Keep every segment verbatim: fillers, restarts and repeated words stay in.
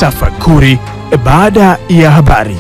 Tafakuri baada ya habari.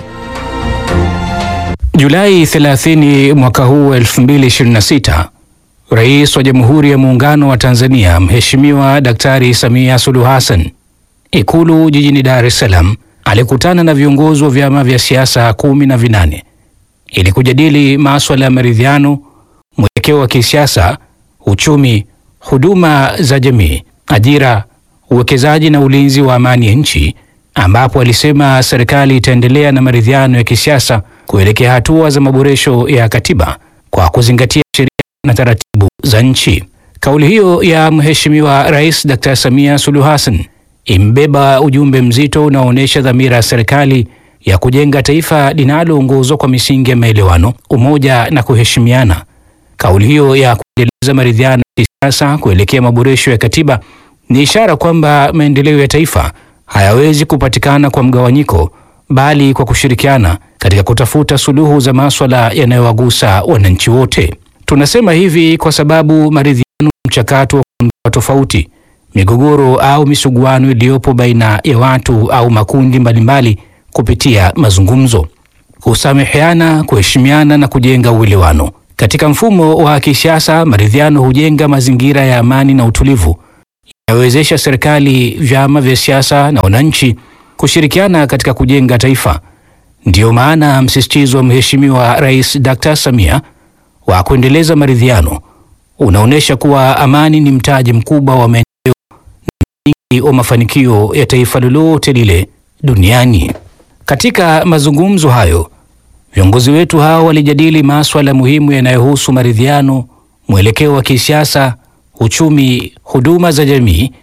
Julai thelathini mwaka huu elfu mbili ishirini na sita, Rais wa Jamhuri ya Muungano wa Tanzania Mheshimiwa Daktari Samia Suluhu Hassan Ikulu jijini Dar es Salaam alikutana na viongozi wa vyama vya siasa kumi na vinane ili kujadili masuala ya maridhiano, mwelekeo wa kisiasa, uchumi, huduma za jamii, ajira, uwekezaji na ulinzi wa amani ya nchi, ambapo alisema serikali itaendelea na maridhiano ya kisiasa kuelekea hatua za maboresho ya katiba kwa kuzingatia sheria na taratibu za nchi. Kauli hiyo ya Mheshimiwa Rais Daktari Samia Suluhu Hassan imbeba ujumbe mzito unaoonyesha dhamira ya serikali ya kujenga taifa linaloongozwa kwa misingi ya maelewano, umoja na kuheshimiana. Kauli hiyo ya kuendeleza maridhiano ya kisiasa kuelekea maboresho ya katiba ni ishara kwamba maendeleo ya taifa hayawezi kupatikana kwa mgawanyiko, bali kwa kushirikiana katika kutafuta suluhu za masuala yanayowagusa wananchi wote. Tunasema hivi kwa sababu maridhiano, mchakato wa kuondoa tofauti, migogoro au misuguano iliyopo baina ya watu au makundi mbalimbali kupitia mazungumzo, kusameheana, kuheshimiana na kujenga uelewano. Katika mfumo wa kisiasa, maridhiano hujenga mazingira ya amani na utulivu, inawezesha serikali, vyama vya siasa na wananchi kushirikiana katika kujenga taifa. Ndiyo maana msisitizo wa Mheshimiwa Rais Daktari Samia wa kuendeleza maridhiano unaonesha kuwa amani ni mtaji mkubwa wa maendeleo na msingi wa mafanikio ya taifa lolote lile duniani. Katika mazungumzo hayo, viongozi wetu hao walijadili masuala muhimu yanayohusu maridhiano, mwelekeo wa kisiasa, uchumi, huduma za jamii,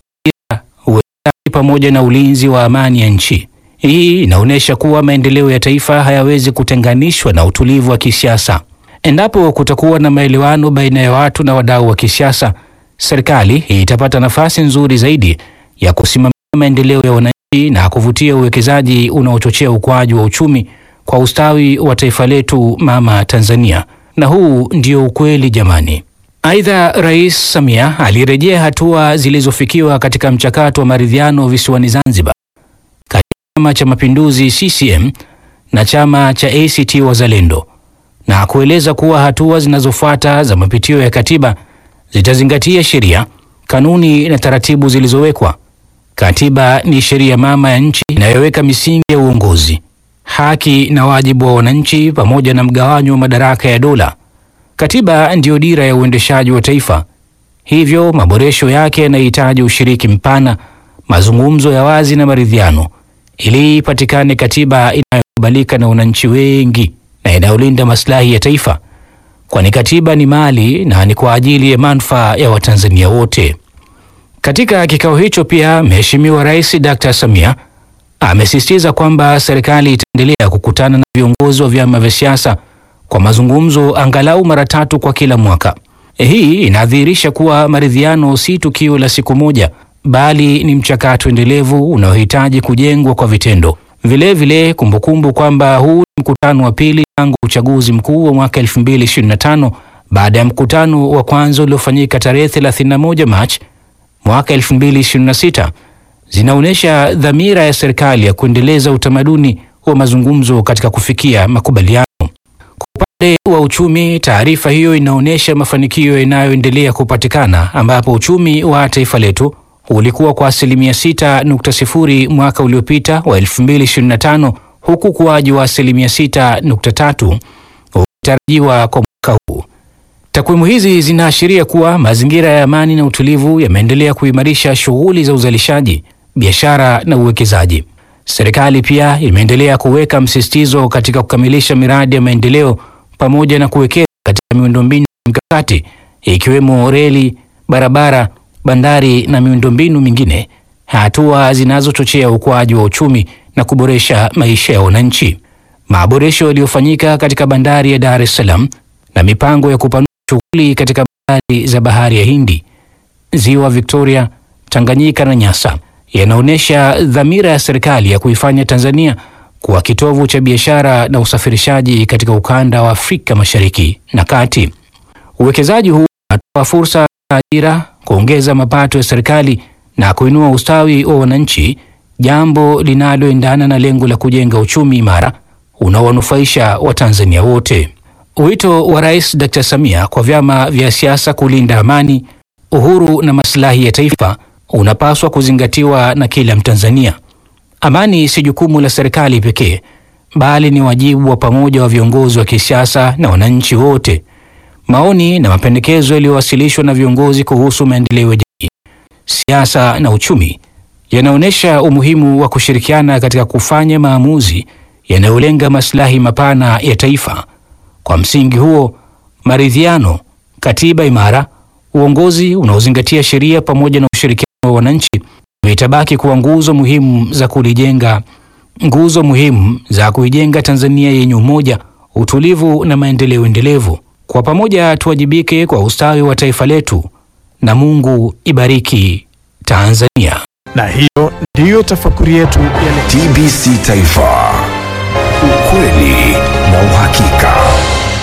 uwekezaji pamoja na ulinzi wa amani ya nchi. Hii inaonyesha kuwa maendeleo ya taifa hayawezi kutenganishwa na utulivu wa kisiasa. Endapo kutakuwa na maelewano baina ya watu na wadau wa kisiasa, serikali itapata nafasi nzuri zaidi ya kusimamia maendeleo ya wananchi na kuvutia uwekezaji unaochochea ukuaji wa uchumi kwa ustawi wa taifa letu mama Tanzania. Na huu ndio ukweli jamani. Aidha, Rais Samia alirejea hatua zilizofikiwa katika mchakato wa maridhiano visiwani Zanzibar kati ya Chama cha Mapinduzi C C M na chama cha A C T Wazalendo, na kueleza kuwa hatua zinazofuata za mapitio ya katiba zitazingatia sheria, kanuni na taratibu zilizowekwa. Katiba ni sheria mama ya nchi inayoweka misingi ya uongozi, haki na wajibu wa wananchi pamoja na mgawanyo wa madaraka ya dola. Katiba ndiyo dira ya uendeshaji wa taifa. Hivyo maboresho yake yanahitaji ushiriki mpana, mazungumzo ya wazi na maridhiano ili ipatikane katiba inayokubalika na wananchi wengi na inayolinda maslahi ya taifa, kwani katiba ni mali na ni kwa ajili ya manufaa ya Watanzania wote. Katika kikao hicho pia, Mheshimiwa Rais Daktari Samia amesisitiza kwamba serikali itaendelea kukutana na viongozi wa vyama vya siasa kwa mazungumzo angalau mara tatu kwa kila mwaka. Hii inadhihirisha kuwa maridhiano si tukio la siku moja, bali ni mchakato endelevu unaohitaji kujengwa kwa vitendo. Vile vile kumbukumbu kwamba huu ni mkutano wa pili tangu uchaguzi mkuu wa mwaka elfu mbili ishirini na tano baada ya mkutano wa kwanza uliofanyika tarehe thelathini na moja Machi mwaka elfu mbili ishirini na sita zinaonyesha dhamira ya serikali ya kuendeleza utamaduni wa mazungumzo katika kufikia makubaliano. Kwa upande wa uchumi, taarifa hiyo inaonyesha mafanikio yanayoendelea kupatikana, ambapo uchumi wa taifa letu ulikuwa kwa asilimia sita nukta sifuri mwaka uliopita wa elfu mbili ishirini na tano, huku ukuaji wa asilimia sita nukta tatu ukitarajiwa kwa mwaka huu. Takwimu hizi zinaashiria kuwa mazingira ya amani na utulivu yameendelea kuimarisha shughuli za uzalishaji, biashara na uwekezaji. Serikali pia imeendelea kuweka msisitizo katika kukamilisha miradi ya maendeleo pamoja na kuwekeza katika miundombinu mkakati ikiwemo reli, barabara, bandari na miundombinu mingine, hatua zinazochochea ukuaji wa uchumi na kuboresha maisha ya wananchi. Maboresho yaliyofanyika katika bandari ya Dar es Salaam na mipango ya kupanua shughuli katika bandari za Bahari ya Hindi, Ziwa Victoria, Tanganyika na Nyasa yanaonyesha dhamira ya serikali ya kuifanya Tanzania kuwa kitovu cha biashara na usafirishaji katika ukanda wa Afrika Mashariki na Kati. Uwekezaji huu unatoa fursa za ajira, kuongeza mapato ya serikali na kuinua ustawi wa wananchi, jambo linaloendana na lengo la kujenga uchumi imara unaowanufaisha Watanzania wote. Wito wa Rais Daktari Samia kwa vyama vya siasa kulinda amani, uhuru na maslahi ya taifa unapaswa kuzingatiwa na kila Mtanzania. Amani si jukumu la serikali pekee, bali ni wajibu wa pamoja wa viongozi wa kisiasa na wananchi wote. Maoni na mapendekezo yaliyowasilishwa na viongozi kuhusu maendeleo ya jamii, siasa na uchumi yanaonyesha umuhimu wa kushirikiana katika kufanya maamuzi yanayolenga maslahi mapana ya taifa. Kwa msingi huo, maridhiano, katiba imara, uongozi unaozingatia sheria pamoja na ushirikiano wa wananchi vitabaki kuwa nguzo muhimu za kulijenga nguzo muhimu za kuijenga Tanzania yenye umoja, utulivu na maendeleo endelevu. Kwa pamoja tuwajibike kwa ustawi wa taifa letu, na Mungu ibariki Tanzania. Na hiyo ndiyo tafakuri yetu ya T B C Taifa. Ukweli